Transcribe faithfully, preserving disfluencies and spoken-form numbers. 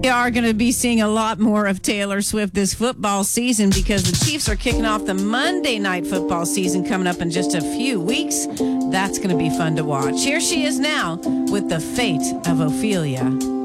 We are going to be seeing a lot more of Taylor Swift this football season because the Chiefs are kicking off the Monday night football season coming up in just a few weeks. That's going to be fun to watch. Here she is now with The Fate of Ophelia.